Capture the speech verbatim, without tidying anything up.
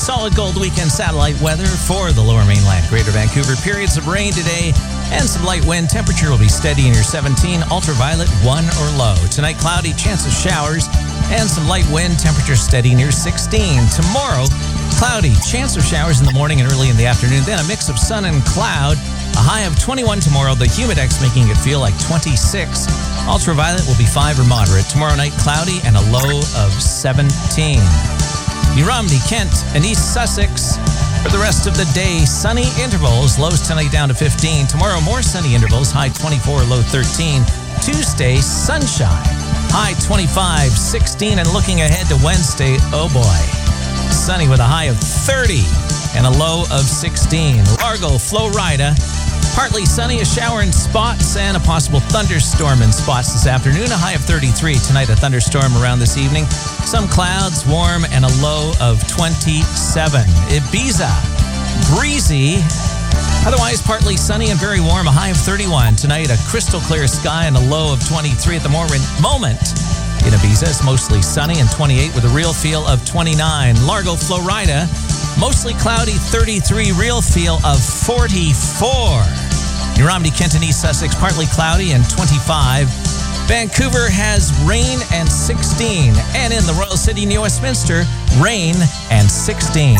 Solid gold weekend satellite weather for the lower mainland. Greater Vancouver, periods of rain today and some light wind. Temperature will be steady near seventeen, ultraviolet one or low. Tonight, cloudy, chance of showers and some light wind. Temperature steady near sixteen. Tomorrow, cloudy, chance of showers in the morning and early in the afternoon. Then a mix of sun and cloud. A high of twenty-one tomorrow. The humidex making it feel like twenty-six. Ultraviolet will be five or moderate. Tomorrow night, cloudy and a low of seventeen. New Romney, Kent, and East Sussex. For the rest of the day, sunny intervals. Lows tonight down to fifteen. Tomorrow, more sunny intervals. High twenty-four, low thirteen. Tuesday, sunshine. High twenty-five, sixteen. And looking ahead to Wednesday, oh boy. Sunny with a high of thirty and a low of sixteen. Largo, Florida. Partly sunny, a shower in spots, and a possible thunderstorm in spots this afternoon. A high of thirty-three. Tonight, a thunderstorm around this evening. Some clouds, warm, and a low of twenty-seven. Ibiza, breezy. Otherwise, partly sunny and very warm. A high of thirty-one. Tonight, a crystal clear sky and a low of twenty-three. At the moment in Ibiza, it's mostly sunny and twenty-eight with a real feel of twenty-nine. Largo, Florida. Mostly cloudy, thirty-three, real feel of forty-four. New Romney, Kent, and East Sussex, partly cloudy and twenty-five. Vancouver has rain and sixteen. And in the Royal City, New Westminster, rain and sixteen.